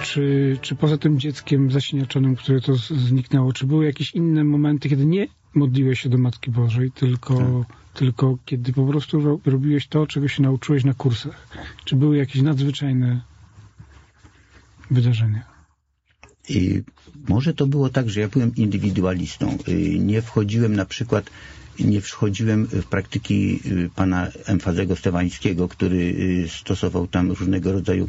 czy poza tym dzieckiem zasiniaczonym, które to zniknęło, czy były jakieś inne momenty, kiedy nie modliłeś się do Matki Bożej, tylko kiedy po prostu robiłeś to, czego się nauczyłeś na kursach? Czy były jakieś nadzwyczajne wydarzenia? I może to było tak, że ja byłem indywidualistą. Nie wchodziłem w praktyki pana Emfazego Stewańskiego, który stosował tam różnego rodzaju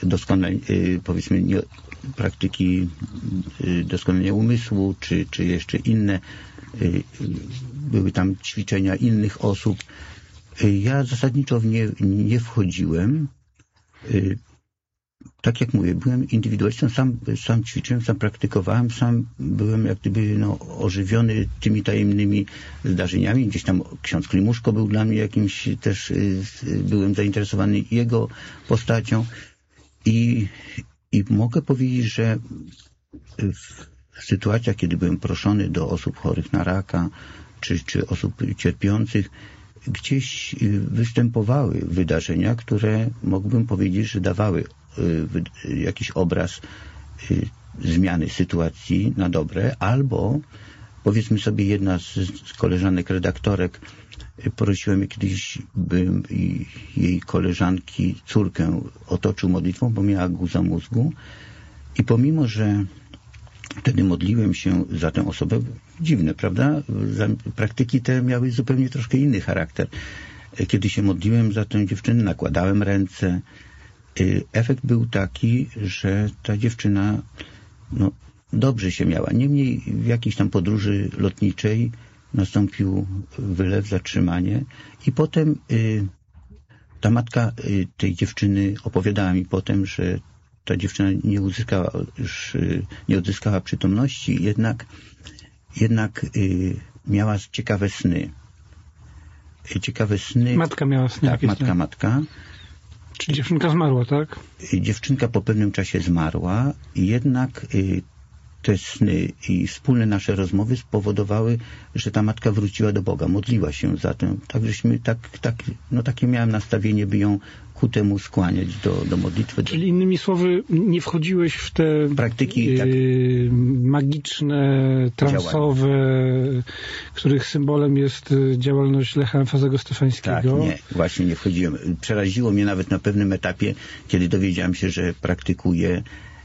praktyki doskonalenia umysłu, czy jeszcze inne. Były tam ćwiczenia innych osób. Ja zasadniczo nie wchodziłem. Tak jak mówię, byłem indywidualistą, sam ćwiczyłem, sam praktykowałem, sam byłem jak gdyby ożywiony tymi tajemnymi zdarzeniami. Gdzieś tam ksiądz Klimuszko był dla mnie jakimś też, byłem zainteresowany jego postacią i mogę powiedzieć, że w sytuacjach, kiedy byłem proszony do osób chorych na raka, czy osób cierpiących, gdzieś występowały wydarzenia, które mógłbym powiedzieć, że dawały jakiś obraz zmiany sytuacji na dobre, albo powiedzmy sobie jedna z koleżanek redaktorek prosiła mnie kiedyś, bym jej koleżanki córkę otoczył modlitwą, bo miała guza mózgu i pomimo, że wtedy modliłem się za tę osobę, dziwne, prawda? Praktyki te miały zupełnie troszkę inny charakter. Kiedy się modliłem za tę dziewczynę, nakładałem ręce. Efekt był taki, że ta dziewczyna dobrze się miała. Niemniej w jakiejś tam podróży lotniczej nastąpił wylew, zatrzymanie i potem ta matka tej dziewczyny opowiadała mi potem, że ta dziewczyna nie odzyskała przytomności, jednak miała ciekawe sny. Matka miała sny? Tak, matka. Czyli dziewczynka zmarła, tak? Dziewczynka po pewnym czasie zmarła, jednak te sny i wspólne nasze rozmowy spowodowały, że ta matka wróciła do Boga, modliła się za tę. Tak żeśmy, takie miałem nastawienie, by ją ku temu skłaniać do modlitwy. Czyli innymi słowy, nie wchodziłeś w te praktyki magiczne, transowe, których symbolem jest działalność Lecha Emfazego Stefańskiego? Tak, nie, właśnie nie wchodziłem. Przeraziło mnie nawet na pewnym etapie, kiedy dowiedziałem się, że praktykuje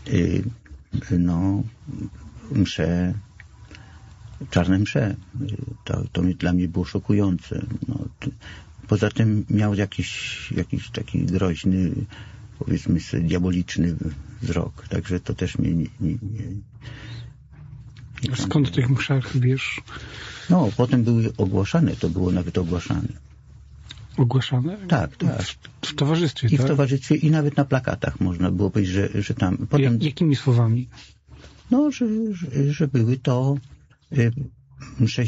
msze, czarne msze. To dla mnie było szokujące. Poza tym miał jakiś taki groźny, powiedzmy sobie, diaboliczny wzrok. Także to też mnie nie skąd w tych mszach wiesz? Potem były ogłaszane, to było nawet ogłaszane. Ogłaszane? Tak. W towarzystwie, I w towarzystwie, i nawet na plakatach można było powiedzieć, że tam... Potem, jakimi słowami? Że były to msze,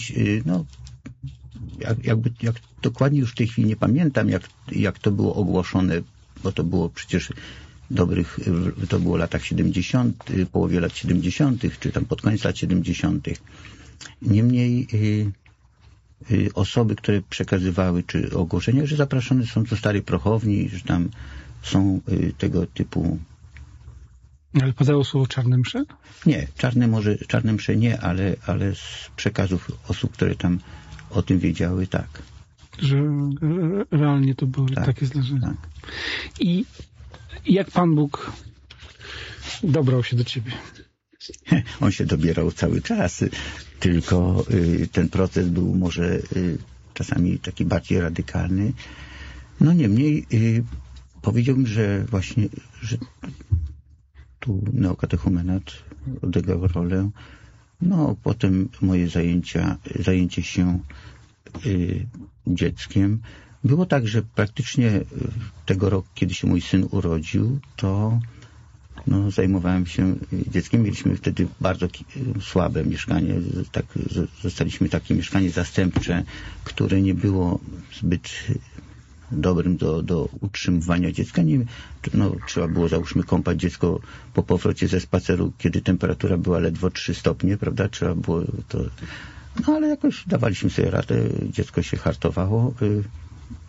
jak dokładnie już w tej chwili nie pamiętam, jak to było ogłoszone, bo to było przecież to było w latach 70., połowie lat 70., czy tam pod koniec lat 70. Niemniej osoby, które przekazywały czy ogłoszenia, że zapraszane są do Starej Prochowni, że tam są tego typu... Ale padało słowo czarne msze? Nie, czarne msze nie, ale z przekazów osób, które tam o tym wiedziały, tak. Że realnie to były takie zdarzenia. Tak. I jak Pan Bóg dobrał się do ciebie? On się dobierał cały czas, tylko ten proces był może czasami taki bardziej radykalny. Niemniej powiedziałbym, że właśnie, że tu neokatechumenat odegrał rolę. Potem moje zajęcie się dzieckiem. Było tak, że praktycznie tego roku, kiedy się mój syn urodził, to zajmowałem się dzieckiem. Mieliśmy wtedy bardzo słabe mieszkanie. Dostaliśmy takie mieszkanie zastępcze, które nie było zbyt dobrym do utrzymywania dziecka. Trzeba było, załóżmy, kąpać dziecko po powrocie ze spaceru, kiedy temperatura była ledwo 3 stopnie, prawda? Trzeba było to... ale jakoś dawaliśmy sobie radę. Dziecko się hartowało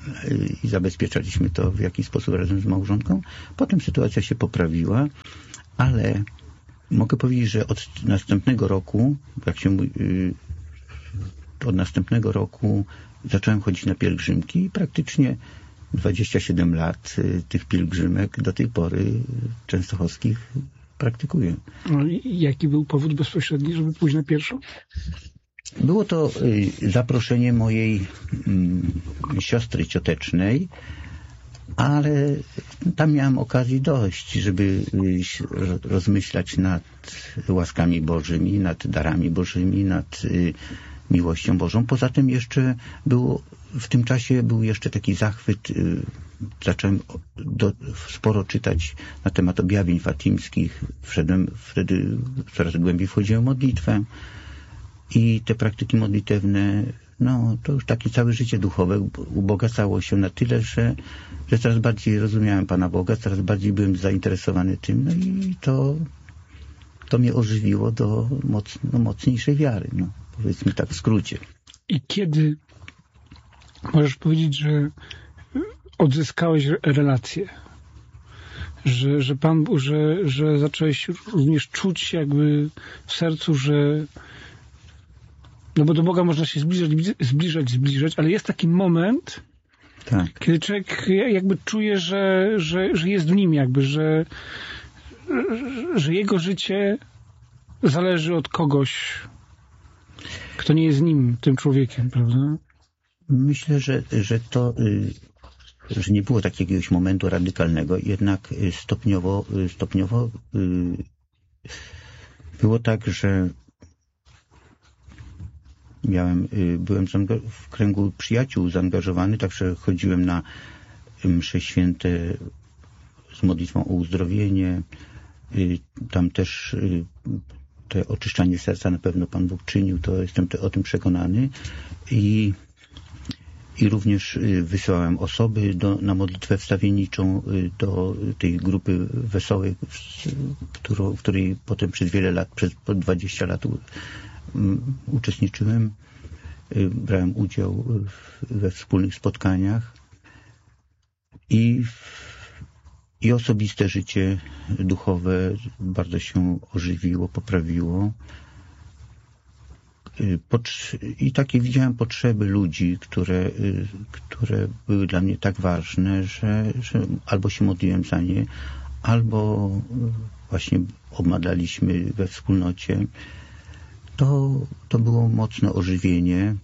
i zabezpieczaliśmy to w jakiś sposób razem z małżonką. Potem sytuacja się poprawiła ale mogę powiedzieć, że od następnego roku, od następnego roku zacząłem chodzić na pielgrzymki i praktycznie 27 lat tych pielgrzymek do tej pory częstochowskich praktykuję. No i jaki był powód bezpośredni, żeby pójść na pierwszą? Było to zaproszenie mojej siostry ciotecznej, ale tam miałem okazji dość, żeby rozmyślać nad łaskami Bożymi, nad darami Bożymi, nad miłością Bożą. Poza tym jeszcze w tym czasie był jeszcze taki zachwyt. Zacząłem sporo czytać na temat objawień fatimskich. Wtedy coraz głębiej wchodziłem w modlitwę i te praktyki modlitewne, no to już takie całe życie duchowe ubogacało się na tyle, że coraz bardziej rozumiałem Pana Boga, coraz bardziej byłem zainteresowany tym, no i to mnie ożywiło do mocniejszej wiary, no, powiedzmy tak w skrócie. I kiedy możesz powiedzieć, że odzyskałeś relację, że zacząłeś również czuć jakby w sercu, że no bo do Boga można się zbliżać, ale jest taki moment, tak, kiedy człowiek jakby czuje, że jest w nim jakby, że jego życie zależy od kogoś, kto nie jest nim, tym człowiekiem, prawda? Myślę, że nie było takiego jakiegoś momentu radykalnego, jednak stopniowo było tak, że byłem w kręgu przyjaciół zaangażowany, także chodziłem na msze święte z modlitwą o uzdrowienie. Tam też te oczyszczanie serca na pewno Pan Bóg czynił, to jestem o tym przekonany. I również wysyłałem osoby na modlitwę wstawienniczą do tej grupy wesołej, w której potem przez wiele lat, przez 20 lat uczestniczyłem. Brałem udział we wspólnych spotkaniach i osobiste życie duchowe bardzo się ożywiło, poprawiło. I takie widziałem potrzeby ludzi, które były dla mnie tak ważne, że albo się modliłem za nie, albo właśnie obmadaliśmy we wspólnocie. To było mocne ożywienie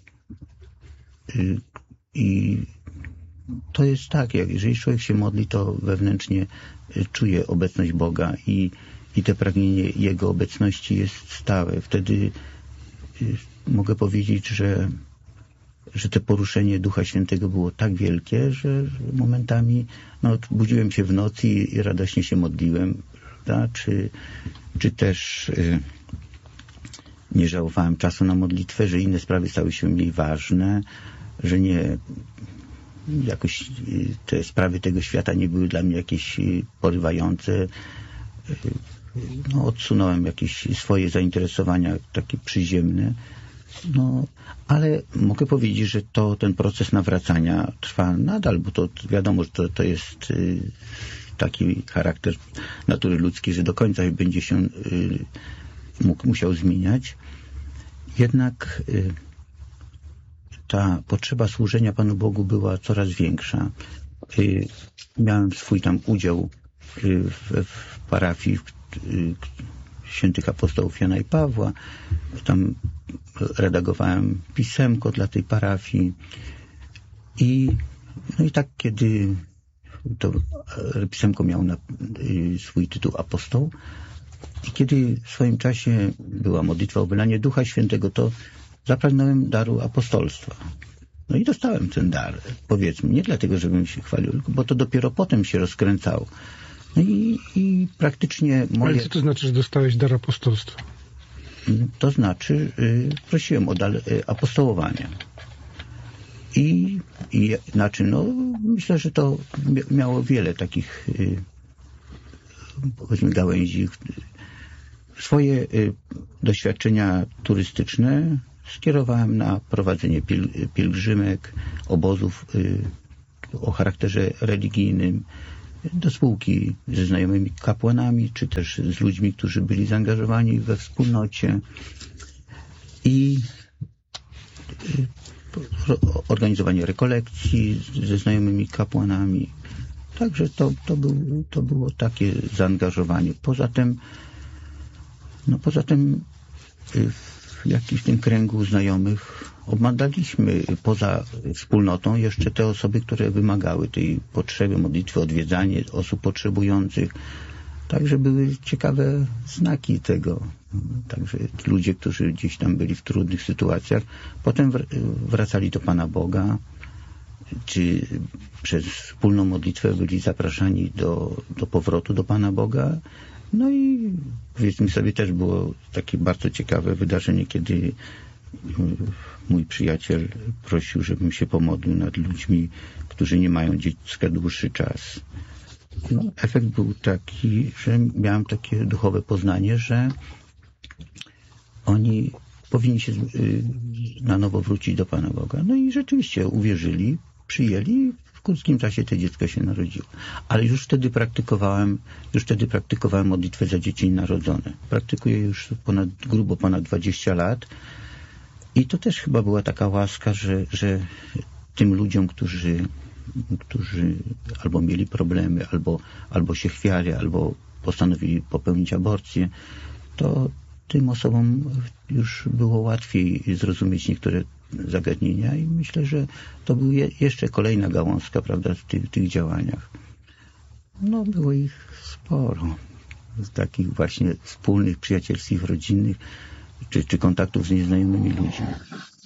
i to jest tak, jeżeli człowiek się modli, to wewnętrznie czuje obecność Boga i te pragnienie Jego obecności jest stałe. Wtedy mogę powiedzieć, że to poruszenie Ducha Świętego było tak wielkie, że momentami budziłem się w nocy i radośnie się modliłem, prawda? Czy też nie żałowałem czasu na modlitwę, że inne sprawy stały się mniej ważne, że nie jakoś te sprawy tego świata nie były dla mnie jakieś porywające. Odsunąłem jakieś swoje zainteresowania takie przyziemne. Ale mogę powiedzieć, że ten proces nawracania trwa nadal, bo to wiadomo, że to jest taki charakter natury ludzkiej, że do końca będzie się musiał zmieniać. Jednak ta potrzeba służenia Panu Bogu była coraz większa. Miałem swój tam udział w parafii świętych apostołów Jana i Pawła. Tam redagowałem pisemko dla tej parafii. I tak, kiedy to pisemko miało swój tytuł apostoł, i kiedy w swoim czasie była modlitwa o wylanie Ducha Świętego, to zapragnąłem daru apostolstwa. I dostałem ten dar, powiedzmy, nie dlatego, żebym się chwalił, bo to dopiero potem się rozkręcało. I praktycznie moje... Ale co to znaczy, że dostałeś dar apostolstwa? To znaczy, prosiłem o dar apostołowania. Myślę, że to miało wiele takich powiedzmy gałęzi. Swoje doświadczenia turystyczne skierowałem na prowadzenie pielgrzymek, obozów o charakterze religijnym. do spółki ze znajomymi kapłanami, czy też z ludźmi, którzy byli zaangażowani we wspólnocie i organizowanie rekolekcji ze znajomymi kapłanami. Także to było takie zaangażowanie. Poza tym w jakimś tym kręgu znajomych obmadaliśmy poza wspólnotą jeszcze te osoby, które wymagały tej potrzeby modlitwy, odwiedzanie osób potrzebujących. Także były ciekawe znaki tego. Także ludzie, którzy gdzieś tam byli w trudnych sytuacjach, potem wracali do Pana Boga, czy przez wspólną modlitwę byli zapraszani do powrotu do Pana Boga. No i powiedzmy sobie, też było takie bardzo ciekawe wydarzenie, kiedy mój przyjaciel prosił, żebym się pomodlił nad ludźmi, którzy nie mają dziecka dłuższy czas. No, efekt był taki, że miałem takie duchowe poznanie, że oni powinni się na nowo wrócić do Pana Boga. No i rzeczywiście uwierzyli, przyjęli, w krótkim czasie to dziecko się narodziło. Ale już wtedy praktykowałem modlitwę za dzieci narodzone. Praktykuję już grubo ponad 20 lat i to też chyba była taka łaska, że tym ludziom, którzy albo mieli problemy, albo się chwiali, albo postanowili popełnić aborcję, to tym osobom już było łatwiej zrozumieć niektóre zagadnienia i myślę, że to był jeszcze kolejna gałązka, prawda, w tych działaniach. No, było ich sporo. Z takich właśnie wspólnych, przyjacielskich, rodzinnych, czy kontaktów z nieznajomymi ludźmi.